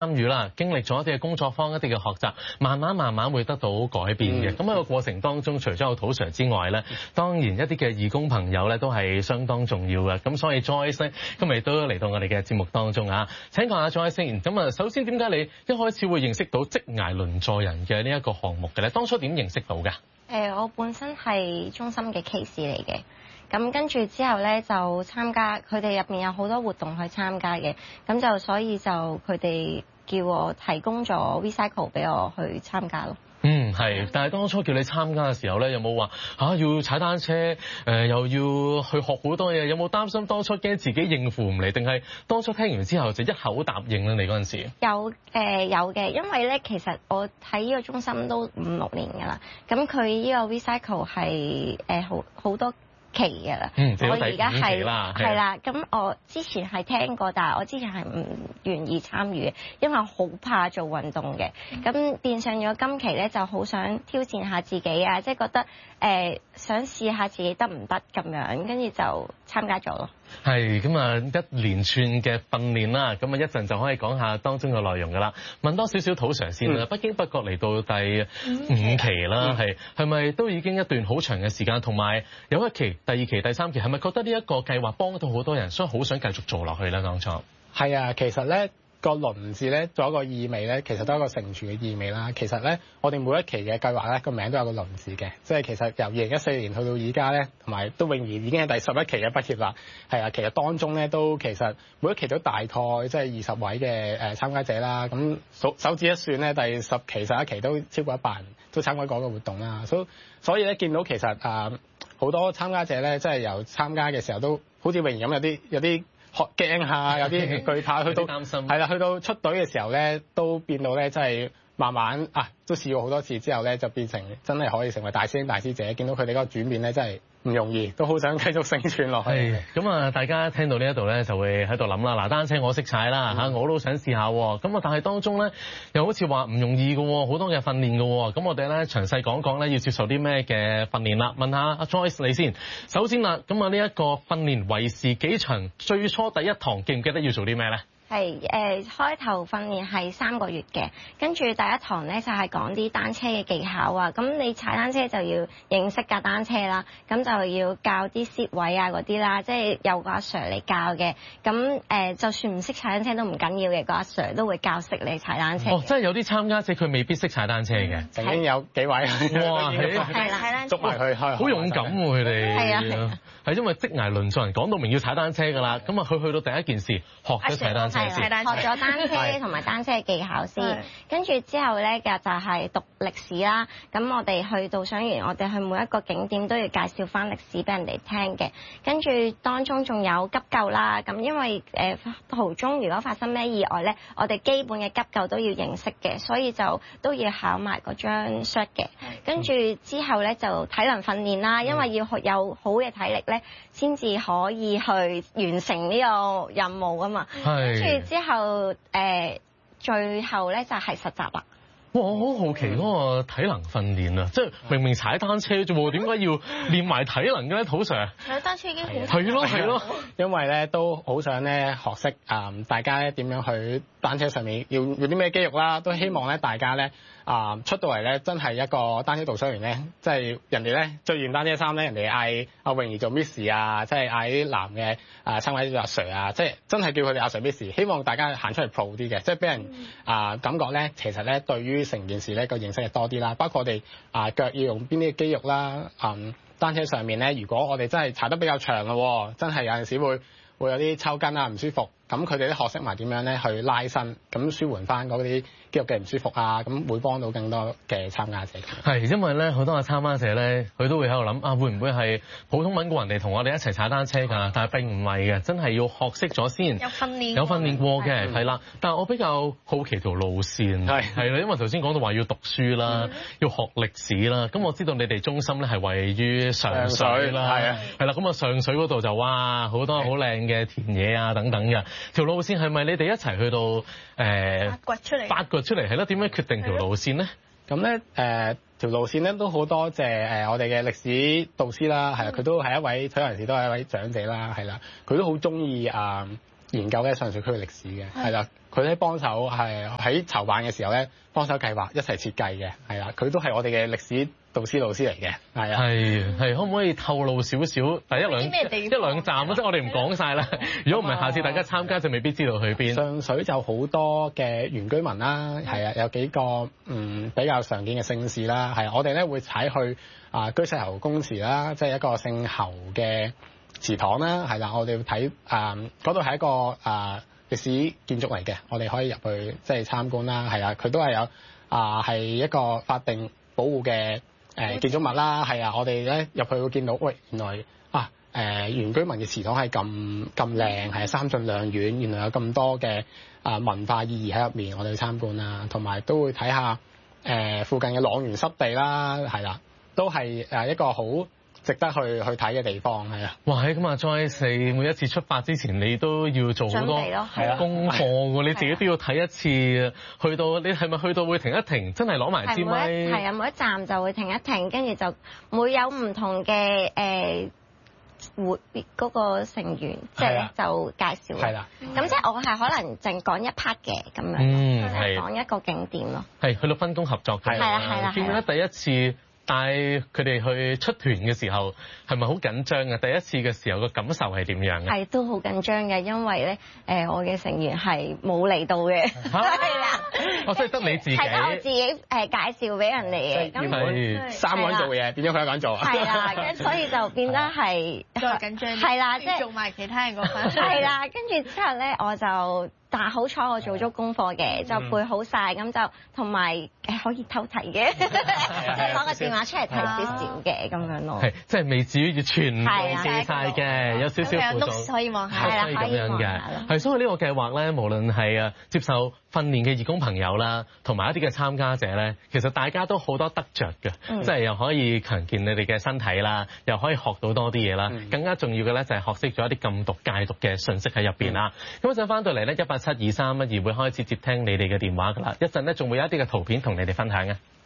參與啦，經歷咗一啲嘅工作坊、一啲嘅學習，慢慢會得到改變嘅。咁喺個過程當中，除咗有土 Sir 之外咧，當然一啲嘅義工朋友咧都係相當重要嘅。咁所以 Joyce 今日都嚟到我哋嘅節目當中啊，請講下 Joyce。咁啊，首先點解你一開始會認識到職涯鄰助人嘅呢一個項目嘅咧？當初點認識到嘅？ 我本身係中心嘅 case 嚟嘅。咁跟住之後咧，就參加佢哋入面有好多活動去參加嘅，咁就所以就佢哋叫我提供咗 Recycle 俾我去參加咯。 係，但係當初叫你參加嘅時候咧，有冇話要踩單車，又要去學好多嘢？有冇擔心當初驚自己應付唔嚟，定係當初聽完之後就一口答應咧？你嗰陣時有嘅，因為咧其實我喺呢個中心都5-6年㗎啦，咁佢呢個 Recycle 係好多期嘅啦，我而家係啦，咁我之前係聽過，但係我之前係唔願意參與嘅，因為我好怕做運動嘅。咁變相咗今期咧，就好想挑戰下自己啊，即係覺得想試下自己得唔得咁樣，跟住就參加咗咯。係咁啊，一連串嘅訓練啦，咁啊一陣就可以講下當中嘅內容㗎啦。問多少少土 Sir 先啦，不經不覺嚟到第5期啦，係咪都已經一段好長嘅時間？同埋有一期、第2期、第3期，係咪覺得呢一個計劃幫到好多人，所以好想繼續做落去咧？當初係啊，其實咧個輪字咧做一個意味咧，其實都係一個成全嘅意味啦。其實咧，我哋每一期嘅計劃咧個名都有個輪字嘅，即係其實由2014年去到而家咧，同埋都泳兒已經係第11期嘅畢業啦。係啊，其實當中咧都其實每一期都大概即係20位嘅參加者啦。咁手指一算咧，第10期、11期都超過100人都參加嗰個活動啦。所以咧見到其實好多參加者咧，即係由參加嘅時候都好似泳兒咁有啲驚下，有啲懼怕，去到擔心係啦，去到出隊嘅時候咧，都變到咧，真係慢慢都試過好多次之後咧，就變成真係可以成為大師兄大師姐。見到佢哋嗰個轉變咧，真係唔容易，都好想繼續生存落去。 咁啊，大家聽到呢一度咧，就會喺度諗啦。嗱，單車我識踩啦，我都想試下。咁啊，但係當中咧，又好似話唔容易嘅，好多嘅訓練嘅。咁我哋咧詳細講講咧，要接受啲咩嘅訓練啦。問下阿 Joyce 你先。首先啦，咁啊呢一個訓練為時幾長？最初第一堂記唔記得要做啲咩咧？ 係開頭訓練係3個月嘅，跟住第一堂咧就係講啲單車嘅技巧啊。咁你踩單車就要認識架單車啦，咁就要教啲 sit 位啊嗰啲啦，即係有個阿 Sir 嚟教嘅。咁就算唔識踩單車都唔緊要嘅，個阿 Sir 都會教識你踩單車。 即係有啲參加者佢未必識踩單車嘅， 曾經有幾位哇， 係啦， 捉埋佢， 好勇敢喎佢哋。 係啊， 係因為職涯鄰助人講到明要踩單車㗎啦，咁啊佢去到第一件事學咗踩單車。 學咗單車同埋單車嘅技巧先，跟住之後咧就係讀歷史啦。咁我哋去導賞完，我哋去每一個景點都要介紹翻歷史俾人哋聽嘅。跟住當中仲有急救啦。咁因為途中如果發生咩意外咧，我哋基本嘅急救都要認識嘅，所以就都要考埋嗰張 cert 嘅。跟住之後咧就體能訓練啦，因為要有好嘅體力咧，先至可以去完成呢個任務啊嘛。跟住之後最後咧就係實習啦。 哇！我好好奇嗰個體能訓練啊，即係明明踩單車啫喎，點解要練埋體能嘅咧？土 Sir 踩單車已經好係咯， 因為咧都好想咧學識大家咧點樣去單車上面要啲咩肌肉啦，都希望咧大家咧出到嚟咧真係一個單車導賞員咧，即係人哋咧着完單車衫咧，人哋嗌阿泳兒做 Miss 啊，即係嗌啲男嘅參加阿 Sir 啊，即係真係叫佢哋阿 Sir Miss，希望大家行出嚟 pro 啲嘅，即係俾人感覺咧，其實咧對於成件事咧個認識係多啲啦，包括我哋腳要用邊啲肌肉啦，單車上面咧，如果我哋真係踩得比較長咯，真係有陣時會有啲抽筋啊唔舒服，咁佢哋都學識埋點樣咧去拉伸，咁舒緩翻嗰啲肌肉嘅唔舒服啊，咁會幫到更多嘅參加者。 係因為咧好多嘅參加者咧，佢都會喺度諗會唔會係普通揾過人哋同我哋一齊踩單車㗎？但係並唔係嘅，真係要學識咗先。有訓練過嘅係啦。但係我比較好奇條路線係啦，因為頭先講到話要讀書啦，要學歷史啦。咁我知道你哋中心咧係位於上水啦，係啦。咁啊上水嗰度就哇好多好靚嘅田野啊等等嘅。條路線係咪你哋一齊去到發掘出嚟係咯？點樣決定條路線咧？ 咁咧條路線咧都好多謝我哋嘅歷史導師啦，係啦，佢都係一位退休人士，都係一位長者啦，係啦，佢都好中意研究咧上水區嘅歷史嘅，係啦，佢咧幫手係喺籌辦嘅時候咧幫手計劃一齊設計嘅，係啦，佢都係我哋嘅歷史導師老師嚟嘅，係啊， 係，可唔可以透露少少第一兩站即係我哋唔講晒啦。如果唔係，下次大家參加就未必知道去邊。上水就好多嘅原居民啦，係啊，有幾個比較常見嘅姓氏啦，係我哋咧會踩去居世侯公祠啦，即係一個姓侯嘅祠堂啦，係啦，我哋會睇嗰度係一個歷史建築嚟嘅，我哋可以入去即係參觀啦，係啊，佢都係有係一個法定保護嘅建築物啦，係啊，我哋咧入去會見到，喂，原來原居民嘅祠堂係咁靚，係三進兩院，原來有咁多嘅文化意義喺入面，我哋去參觀啦，同埋都會睇下附近嘅塱原濕地啦，係啦，都係一個好值得去睇嘅地方，係啊！哇，咁啊，Joyce，每一次出發之前，你都要做好多功課喎，你自己都要睇一次。去到你係咪去到會停一停，真係攞埋支咪？ 係啊，每一站就會停一停，跟住就會有唔同嘅活嗰個成員，即係就介紹。係啦。咁即係我係可能淨講一 part 嘅咁樣，係講一個景點咯。係去到分工合作嘅。 係啦。 見到第一次帶佢哋去出團嘅時候，係咪好緊張啊？第一次嘅時候個感受係點樣嘅？係都好緊張嘅，因為咧我嘅成員係冇嚟到嘅。係啦。 我即係得你自己。 係得我自己介紹俾人哋嘅。 咁三個人做嘢，變咗佢一個人做。 係啦，跟所以就變得係再緊張。係啦，即係做埋其他人嗰份。係啦，跟住之後咧，我就。但係好彩我做足功課嘅，就背好晒，咁就同埋可以偷睇嘅，即係攞個電話出嚟睇少少嘅咁樣咯。係， 即係未至於要全部記晒嘅，有少少輔助。 可以望下，係啦， 可以咁樣嘅。係，所以呢個計劃咧，無論係接受訓練嘅義工朋友啦，同埋一啲嘅參加者咧，其實大家都好多得着嘅，即係又可以強健你哋嘅身體啦，又可以學到多啲嘢啦。更加重要嘅咧就係學識咗一啲禁毒戒毒嘅信息喺入邊啦。咁一陣翻到嚟咧，1872312會開始接聽你哋嘅電話㗎啦。一陣咧仲會有一啲嘅圖片同你哋分享嘅。